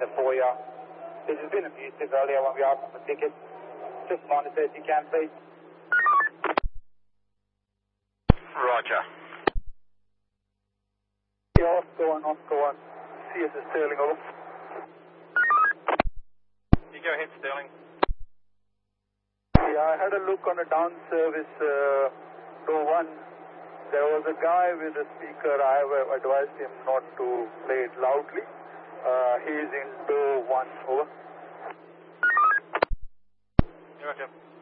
for you. This has been abusive earlier when we asked for the ticket. Just monitor if you can, please. Roger. Yeah, Oscar 1. CS is Sterling, over. You go ahead, Sterling. Yeah, I had a look on a down service door 1. There was a guy with a speaker. I have advised him not to play it loudly. He is in door 1, over. Roger.